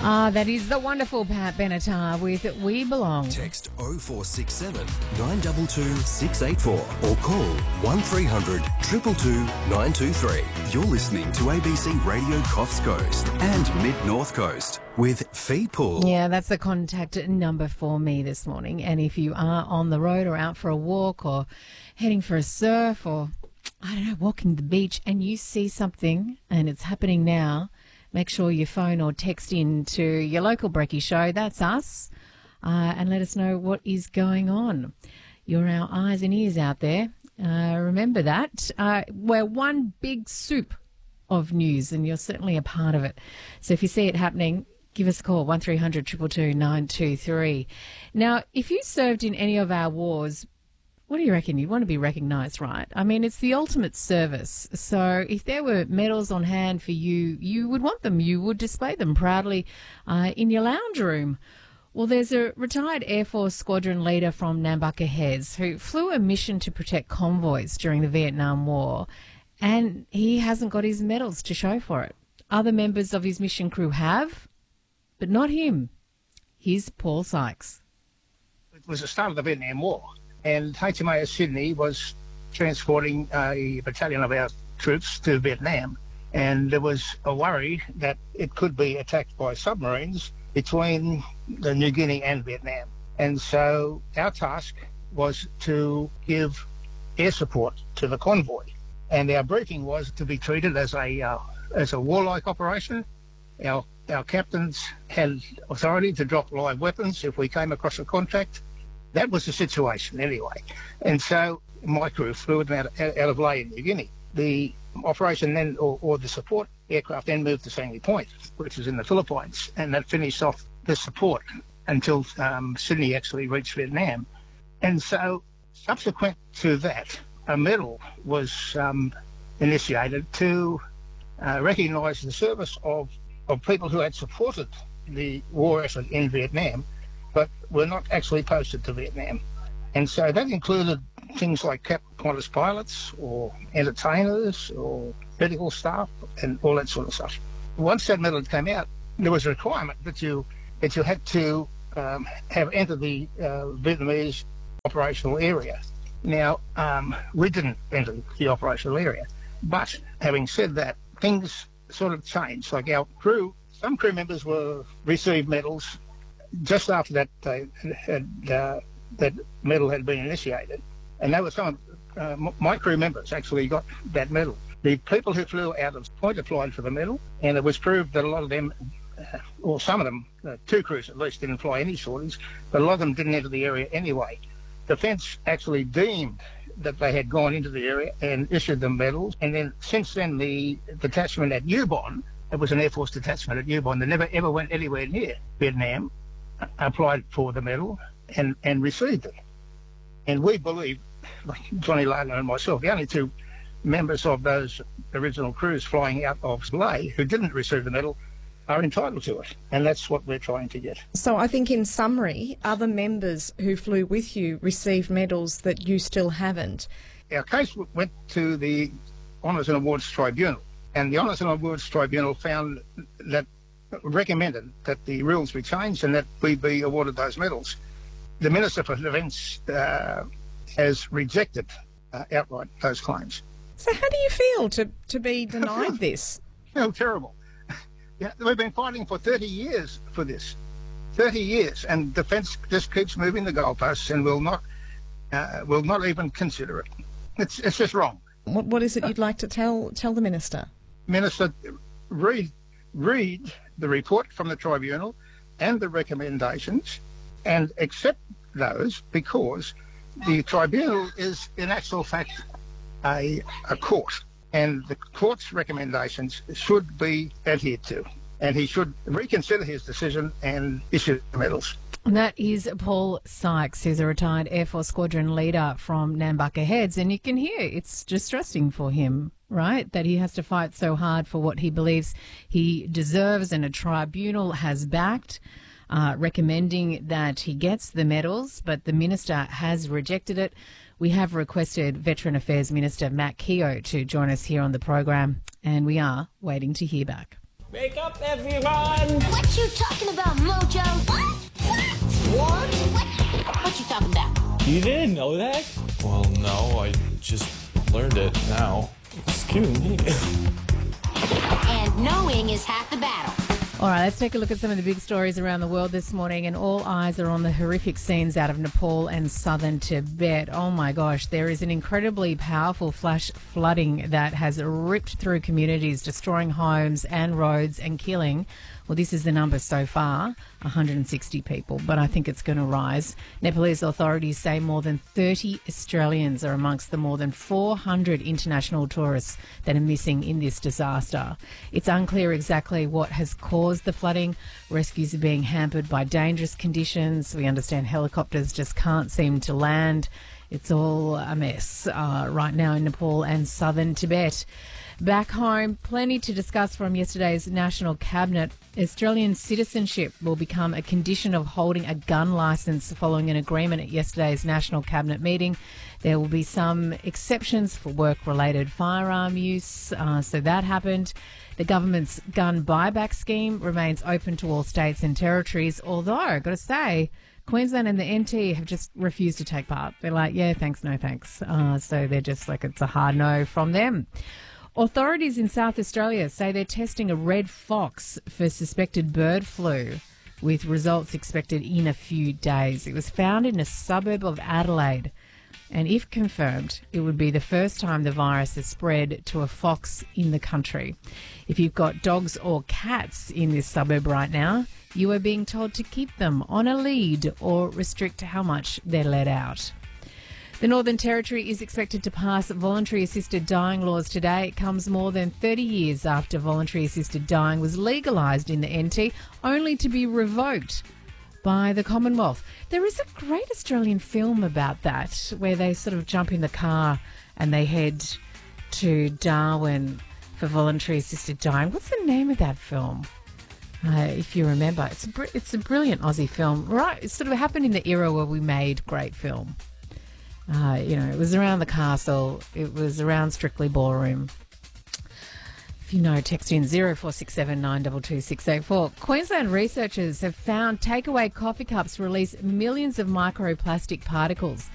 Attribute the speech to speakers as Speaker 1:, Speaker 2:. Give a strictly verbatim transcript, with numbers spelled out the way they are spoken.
Speaker 1: Ah, that is the wonderful Pat Benatar with We Belong.
Speaker 2: Text oh four six seven, nine two two, six eight four or call one three hundred, two two two, nine two three. You're listening to A B C Radio Coffs Coast and Mid-North Coast with Fee Pool.
Speaker 1: Yeah, that's the contact number for me this morning. And if you are on the road or out for a walk or heading for a surf or, I don't know, walking the beach and you see something and it's happening now, make sure you phone or text in to your local Brekkie show, that's us, uh, and let us know what is going on. You're our eyes and ears out there. Uh, remember that. Uh, we're one big soup of news and you're certainly a part of it. So if you see it happening, give us a call, one three hundred, two two two, nine two three. Now, if you served in any of our wars, what do you reckon? You want to be recognised, right? I mean, it's the ultimate service. So if there were medals on hand for you, you would want them. You would display them proudly uh, in your lounge room. Well, there's a retired Air Force squadron leader from Nambucca Heads who flew a mission to protect convoys during the Vietnam War, and he hasn't got his medals to show for it. Other members of his mission crew have, but not him. Here's Paul Sykes.
Speaker 3: It was the start of the Vietnam War. And H M A S Sydney was transporting a battalion of our troops to Vietnam. And there was a worry that it could be attacked by submarines between the New Guinea and Vietnam. And so our task was to give air support to the convoy. And our briefing was to be treated as a uh, as a warlike operation. Our, our captains had authority to drop live weapons if we came across a contact. That was the situation anyway. And so my crew flew them out, out of Lae in New Guinea. The operation then, or, or the support aircraft then moved to Sangley Point, which is in the Philippines, and that finished off the support until um, Sydney actually reached Vietnam. And so subsequent to that, a medal was um, initiated to uh, recognise the service of, of people who had supported the war effort in Vietnam, but were not actually posted to Vietnam. And so that included things like Cap Qantas pilots or entertainers or medical staff and all that sort of stuff. Once that medal came out, there was a requirement that you that you had to um, have entered the uh, Vietnamese operational area. Now, um, we didn't enter the operational area, but having said that, things sort of changed. Like our crew, some crew members were received medals just after that they had, uh, that medal had been initiated, and they were some uh, my crew members actually got that medal. The people who flew out of Point applied for the medal, and it was proved that a lot of them, uh, or some of them, uh, two crews at least, didn't fly any sorties, but a lot of them didn't enter the area anyway. Defence actually deemed that they had gone into the area and issued them medals, and then since then the detachment at Ubon, it was an Air Force detachment at Ubon, that never ever went anywhere near Vietnam, applied for the medal and, and received it. And we believe, like Johnny Layla and myself, the only two members of those original crews flying out of Lae who didn't receive the medal are entitled to it. And that's what we're trying to get.
Speaker 4: So I think in summary, other members who flew with you received medals that you still haven't.
Speaker 3: Our case went to the Honours and Awards Tribunal, and the Honours and Awards Tribunal found that recommended that the rules be changed and that we be awarded those medals. The Minister for Defence uh, has rejected uh, outright those claims.
Speaker 4: So how do you feel to, to be denied this?
Speaker 3: Oh, terrible. Yeah, we've been fighting for thirty years for this. thirty years, and Defence just keeps moving the goalposts and will not uh, will not even consider it. It's it's just wrong.
Speaker 4: What what is it you'd like to tell tell the Minister?
Speaker 3: Minister, read read the report from the tribunal and the recommendations and accept those, because the tribunal is in actual fact a, a court, and the court's recommendations should be adhered to, and he should reconsider his decision and issue the medals.
Speaker 1: And that is Paul Sykes, who's a retired Air Force squadron leader from Nambucca Heads, and you can hear it's distressing for him, right, that he has to fight so hard for what he believes he deserves, and a tribunal has backed, uh, recommending that he gets the medals, but the minister has rejected it. We have requested Veteran Affairs Minister Matt Keogh to join us here on the program, and we are waiting to hear back.
Speaker 5: Wake up, everyone!
Speaker 6: What you talking
Speaker 5: You didn't know that?
Speaker 6: Well, no, I just learned it now. Excuse me.
Speaker 7: And knowing is half the battle.
Speaker 1: All right, let's take a look at some of the big stories around the world this morning, and all eyes are on the horrific scenes out of Nepal and southern Tibet. Oh my gosh, there is an incredibly powerful flash flooding that has ripped through communities, destroying homes and roads and killing, well, this is the number so far, one hundred sixty people, but I think it's going to rise. Nepalese authorities say more than thirty Australians are amongst the more than four hundred international tourists that are missing in this disaster. It's unclear exactly what has caused the flooding. Rescues are being hampered by dangerous conditions. We understand helicopters just can't seem to land. It's all a mess uh, right now in Nepal and southern Tibet. Back home, plenty to discuss from yesterday's National Cabinet. Australian citizenship will become a condition of holding a gun licence following an agreement at yesterday's National Cabinet meeting. There will be some exceptions for work-related firearm use, uh, so that happened. The government's gun buyback scheme remains open to all states and territories, although, I've got to say, Queensland and the N T have just refused to take part. They're like, yeah, thanks, no thanks. Uh, so they're just like, it's a hard no from them. Authorities in South Australia say they're testing a red fox for suspected bird flu, with results expected in a few days. It was found in a suburb of Adelaide, and if confirmed, it would be the first time the virus has spread to a fox in the country. If you've got dogs or cats in this suburb right now, you are being told to keep them on a lead or restrict how much they're let out. The Northern Territory is expected to pass voluntary assisted dying laws today. It comes more than thirty years after voluntary assisted dying was legalised in the N T, only to be revoked by the Commonwealth. There is a great Australian film about that, where they sort of jump in the car and they head to Darwin for voluntary assisted dying. What's the name of that film? Uh, if you remember, it's a, br- it's a brilliant Aussie film. Right, it sort of happened in the era where we made great film. Uh, you know, it was around the castle. It was around Strictly Ballroom. If you know, text in zero four six seven nine two two six eight four. Queensland researchers have found takeaway coffee cups release millions of microplastic particles